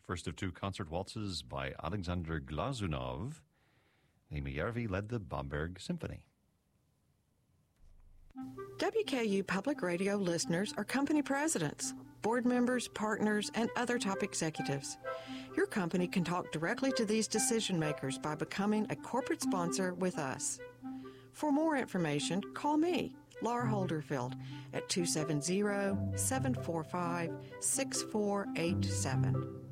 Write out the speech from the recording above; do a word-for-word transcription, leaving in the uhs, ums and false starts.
first of two concert waltzes by Alexander Glazunov. Amy Järvi led the Bamberg Symphony. W K U Public Radio listeners are company presidents, board members, partners, and other top executives. Your company can talk directly to these decision makers by becoming a corporate sponsor with us. For more information, call me, Laura Holderfield, at two seven zero, seven four five, six four eight seven.